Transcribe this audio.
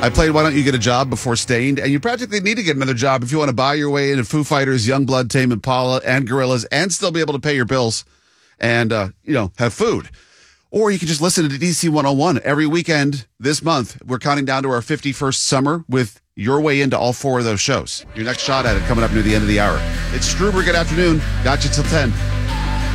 I played Why Don't You Get a Job before Stained, and you practically need to get another job if you want to buy your way into Foo Fighters, Youngblood, Tame Impala, and Gorillaz, and still be able to pay your bills and, have food. Or you can just listen to DC 101 every weekend this month. We're counting down to our 51st summer with your way into all four of those shows. Your next shot at it coming up near the end of the hour. It's Struber. Good afternoon. Got you till 10.